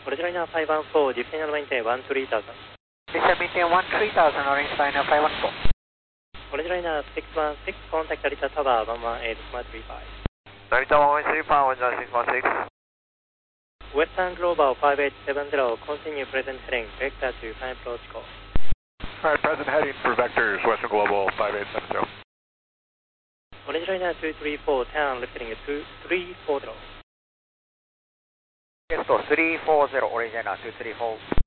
Originator 514, descend maintain 13000. Descend maintain 13000, orange liner 514. Originator 616, contact Narita Tower 118.35. Narita 118.35, 11616. Western Global 5870, continue present heading, vector to final approach call. Alright, present heading for vectors, Western Global 5870. Originator 234, turn left heading 2340. Yes, 340, originator 234.